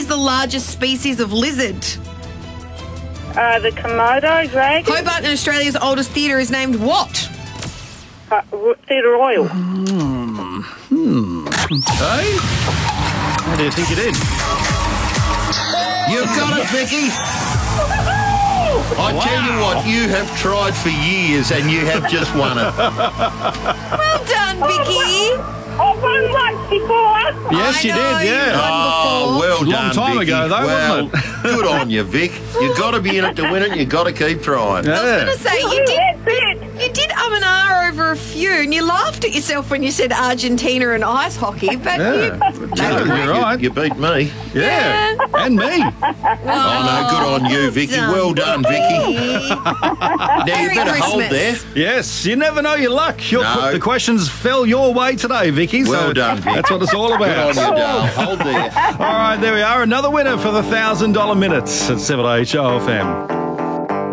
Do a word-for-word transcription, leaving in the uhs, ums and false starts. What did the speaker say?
the largest species of lizard? Uh, the Komodo dragon. Hobart in Australia's oldest theatre is named what? Uh, Theatre Royal. Hey? How do you think you did? You've got it, Vicky. I Wow. tell you what, you have tried for years and you have just won it. Well done, Vicky. I won once before. Yes, I you know, did, you yeah. won Oh, before. well Long done, time Vicky. ago, though, well, wasn't it? Good on you, Vic. You've got to be in it to win it. You've got to keep trying. I was Yeah. going to say, you did, That's it. you did um and ah over a few, and you laughed at yourself when you said Argentina and ice hockey, but Yeah. you... Yeah, You- you're right. You beat me. Yeah. And me. Oh, no, good on you, Vicky. done, Well done, Vicky. Now, you Merry better hold Christmas. there. Yes, you never know your luck. Your, No. The questions fell your way today, Vicky. Well so done, Vic. That's what it's all about. Good on you, Dale. Hold there. All right, there we are. Another winner for the one thousand dollars minutes at seven H O F M.